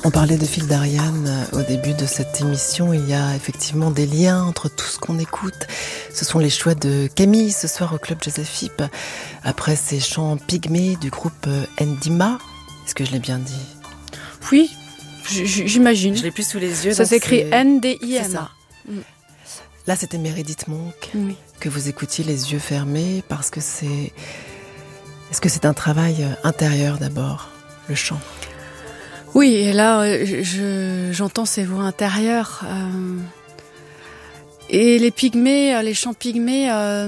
On parlait de fil d'Ariane au début de cette émission. Il y a effectivement des liens entre tout ce qu'on écoute. Ce sont les choix de Camille ce soir au Club Joseph Philippe. Après ces chants pygmées du groupe Ndima. Est-ce que je l'ai bien dit ? Oui, j'imagine. Je l'ai plus sous les yeux. Ça s'écrit Ndima. Là, c'était Meredith Monk, oui, que vous écoutiez les yeux fermés parce que c'est... Est-ce que c'est un travail intérieur d'abord, le chant ? Oui, et là, j'entends ces voix intérieures. Et les pygmées, les chants pygmées,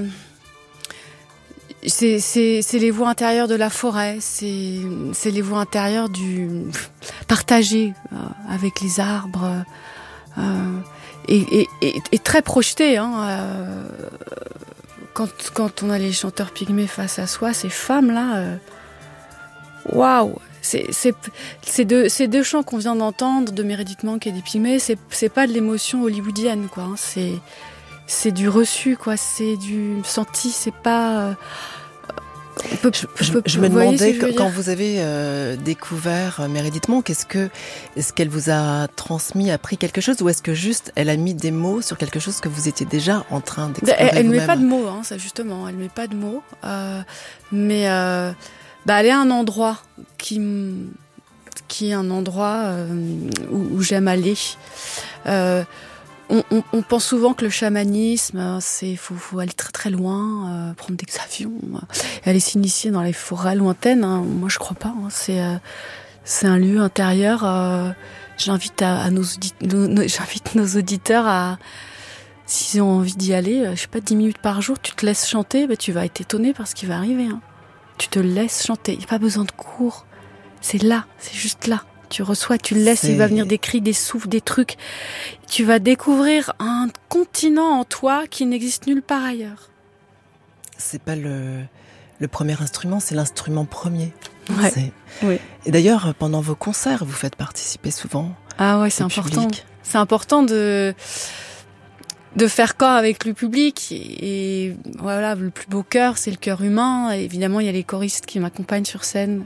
c'est les voix intérieures de la forêt, c'est les voix intérieures du partagées avec les arbres, et très projetées. Quand on a les chanteurs pygmées face à soi, ces femmes-là, waouh! Ces deux chants qu'on vient d'entendre de Meredith Monk et des Pygmées, c'est pas de l'émotion hollywoodienne, quoi. C'est du reçu, quoi. C'est du senti. C'est pas. Je me demandais quand vous avez découvert Meredith Monk, est-ce qu'elle vous a transmis, appris quelque chose, ou est-ce que juste elle a mis des mots sur quelque chose que vous étiez déjà en train d'explorer Elle vous-même ? met pas de mots, ça justement. Elle met pas de mots, mais. Elle est un endroit qui est un endroit où j'aime aller. On pense souvent que le chamanisme, faut aller très très loin, prendre des avions, aller s'initier dans les forêts lointaines. Moi, je crois pas. C'est un lieu intérieur. J'invite nos auditeurs à, s'ils ont envie d'y aller, 10 minutes par jour, tu te laisses chanter, tu vas être étonné par ce qui va arriver. Tu te laisses chanter, il n'y a pas besoin de cours. C'est là, c'est juste là. Tu reçois, tu laisses, il va venir des cris, des souffles, des trucs. Tu vas découvrir un continent en toi qui n'existe nulle part ailleurs. C'est pas le premier instrument, c'est l'instrument premier. Ouais. Oui. Et d'ailleurs, pendant vos concerts, vous faites participer souvent. Ah ouais, c'est important. C'est important de faire corps avec le public, et voilà, le plus beau chœur, c'est le chœur humain. Et évidemment, il y a les choristes qui m'accompagnent sur scène,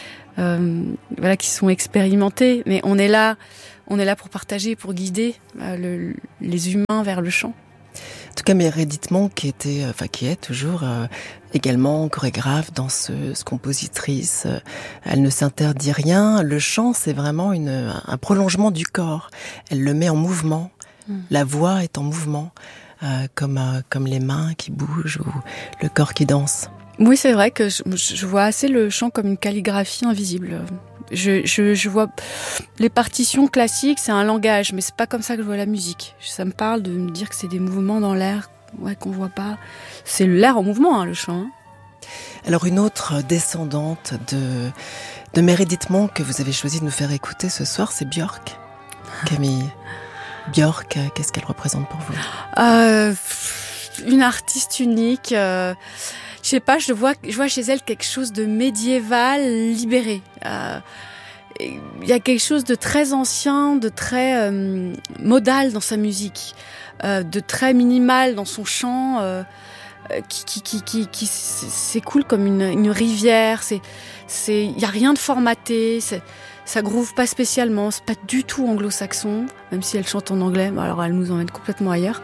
qui sont expérimentés, mais on est là pour partager, pour guider les humains vers le chant. En tout cas, Meredith Monk qui est toujours également chorégraphe, danseuse, compositrice. Elle ne s'interdit rien. Le chant, c'est vraiment un prolongement du corps. Elle le met en mouvement. La voix est en mouvement, comme les mains qui bougent ou le corps qui danse. Oui, c'est vrai que je vois assez le chant comme une calligraphie invisible. Je vois les partitions classiques, c'est un langage, mais c'est pas comme ça que je vois la musique. Ça me parle de me dire que c'est des mouvements dans l'air, qu'on voit pas. C'est l'air en mouvement, le chant. Alors une autre descendante de Meredith Monk que vous avez choisi de nous faire écouter ce soir, c'est Björk, Camille. Björk, qu'est-ce qu'elle représente pour vous ? Une artiste unique. Je sais pas, je vois chez elle quelque chose de médiéval, libéré. Il y a quelque chose de très ancien, de très modal dans sa musique, de très minimal dans son chant, qui s'écoule comme une rivière. Il y a rien de formaté. Ça groove pas spécialement, c'est pas du tout anglo-saxon, même si elle chante en anglais, alors elle nous emmène complètement ailleurs.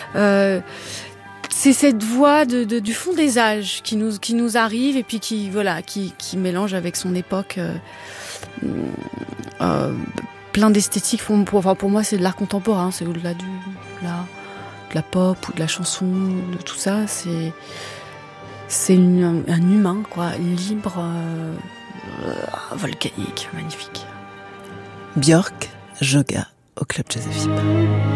C'est cette voix du fond des âges qui nous arrive et puis qui mélange avec son époque, plein d'esthétiques. Pour moi, c'est de l'art contemporain, c'est au-delà de la pop ou de la chanson, de tout ça. C'est un humain, quoi, libre. Volcanique, magnifique. Björk, Joga au Club Joseph Philippe.